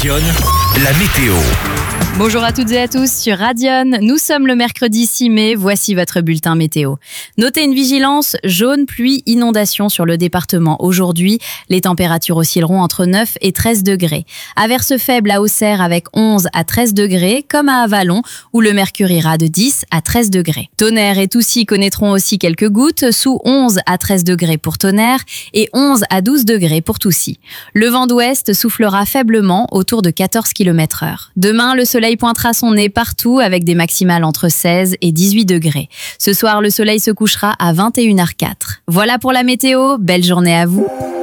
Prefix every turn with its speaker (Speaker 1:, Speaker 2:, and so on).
Speaker 1: Radion, la météo.
Speaker 2: Bonjour à toutes et à tous sur Radion. Nous sommes le mercredi 6 mai. Voici votre bulletin météo. Notez une vigilance jaune, pluie, inondation sur le département. Aujourd'hui, les températures oscilleront entre 9 et 13 degrés. Averses faibles à Auxerre avec 11 à 13 degrés, comme à Avallon, où le mercure ira de 10 à 13 degrés. Tonnerre et Toucy connaîtront aussi quelques gouttes, sous 11 à 13 degrés pour Tonnerre et 11 à 12 degrés pour Toucy. Le vent d'ouest soufflera faiblement autour de 14 km/h. Demain, le soleil pointera son nez partout avec des maximales entre 16 et 18 degrés. Ce soir, le soleil se couchera à 21h04. Voilà pour la météo. Belle journée à vous.